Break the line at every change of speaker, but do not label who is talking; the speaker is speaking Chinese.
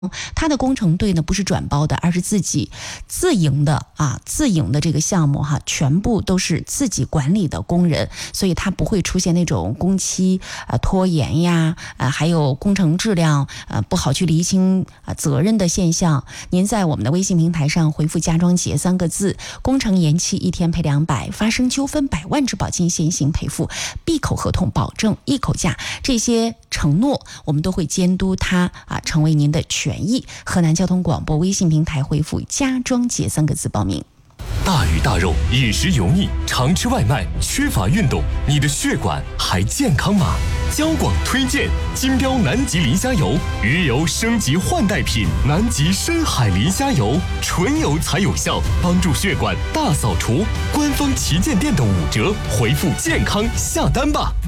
它的工程队呢不是转包的，而是自己自营的这个项目全部都是自己管理的工人，所以它不会出现那种工期拖延呀，还有工程质量不好去厘清责任的现象。您在我们的微信平台上回复家装节3个字，工程延期1天赔200，发生纠纷100万质保金先行赔付，闭口合同保证一口价，这些承诺我们都会监督它成为您的权益。河南交通广播微信平台回复家装节3个字报名。
大鱼大肉，饮食油腻，常吃外卖，缺乏运动，你的血管还健康吗？交广推荐金标南极磷虾油，鱼油升级换代品，南极深海磷虾油，纯油才有效，帮助血管大扫除。官方旗舰店的5折，回复健康下单吧。